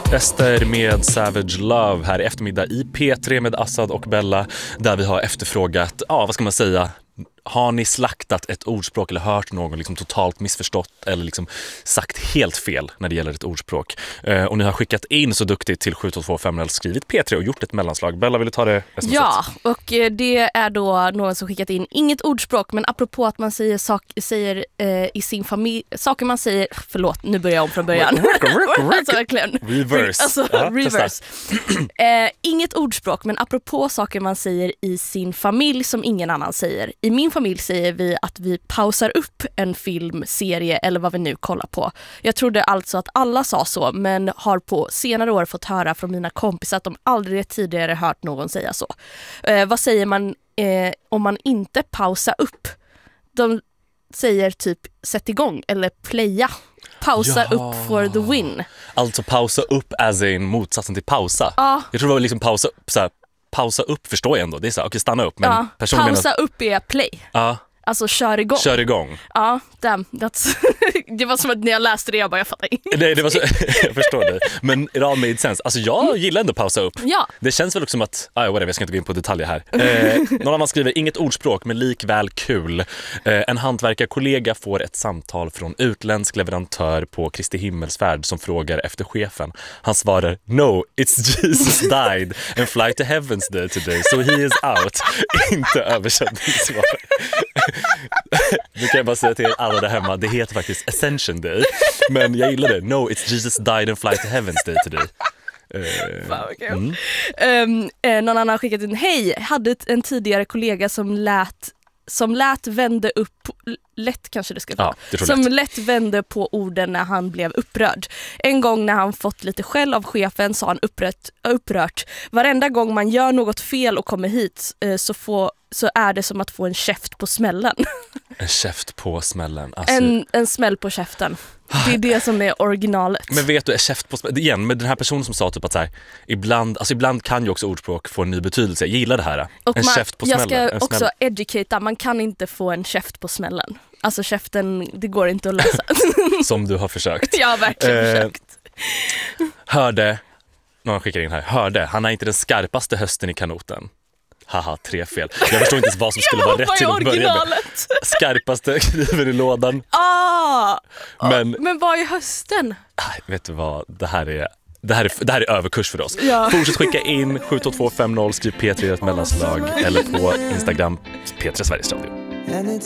Ester med Savage Love här i eftermiddag i P3 med Assad och Bella, där vi har efterfrågat, vad ska man säga, har ni slaktat ett ordspråk eller hört någon liksom totalt missförstått eller liksom sagt helt fel när det gäller ett ordspråk? Och ni har skickat in så duktigt till 72250 skrivit P3 och gjort ett mellanslag. Bella, vill du ta det? Ja, och det är då någon som skickat in inget ordspråk, men apropå att man säger i sin familj, saker man säger, förlåt, nu börjar jag om från början. Alltså verkligen. Reverse. Inget ordspråk, men apropå saker man säger i sin familj som ingen annan säger. I min familj säger vi att vi pausar upp en film, serie eller vad vi nu kollar på. Jag trodde alltså att alla sa så, men har på senare år fått höra från mina kompisar att de aldrig tidigare hört någon säga så. Vad säger man om man inte pausar upp? De säger typ sätt igång eller playa. Pausa upp for the win. Alltså pausa upp as in motsatsen till pausa. Jag tror det var liksom pausa upp så här. Pausa upp förstår jag ändå. Det är så okej, stanna upp. Men pausa upp är play. Alltså kör igång. Kör igång. Ja, det var som att när jag läste det, jag fattar inte. Nej, det var så, jag förstår det. Men it all made sense. Alltså jag gillar ändå pausa upp. Ja. Det känns väl också som att, jag ska inte gå in på detaljer här. Någon annan skriver, inget ordspråk men likväl kul. En hantverkarkollega får ett samtal från utländsk leverantör på Kristi himmelsfärd som frågar efter chefen. Han svarar, no, it's Jesus died and fly to heaven's day today, so he is out. Inte översättningssvar. Nu kan jag bara säga till er alla där hemma, det heter faktiskt Ascension Day. Men jag gillar det. No, it's Jesus died and fly to heaven's day today. Någon annan har skickat in, hej, hade en tidigare kollega som lätt vände upp lätt kanske det ska vara. Som lätt vände på orden när han blev upprörd. En gång när han fått lite skäll av chefen sa han upprört. Varenda gång man gör något fel och kommer hit så är det som att få en käft på smällen. En käft på smällen. Alltså... En smäll på käften. Det är det som är originalet. Men vet du, är käft på smällen. Igen, med den här personen som sa typ att så här, ibland kan ju också ordspråk få en ny betydelse. Jag gillar det här. Käft på smällen. Jag ska också educata, man kan inte få en käft på smällen. Alltså käften, det går inte att läsa. Som du har försökt. Jag har verkligen försökt. Någon skickar in här. Han är inte den skarpaste hösten i kanoten. Haha, 3 fel. Jag förstår inte ens vad som skulle vara rätt till att börja med. Skarpaste kniven i lådan. Men vad är hösten? Vet du vad, det här är överkurs för oss. Fortsätt skicka in 72250, skriv P3 ett mellanslag eller på Instagram P3 Sveriges Radio.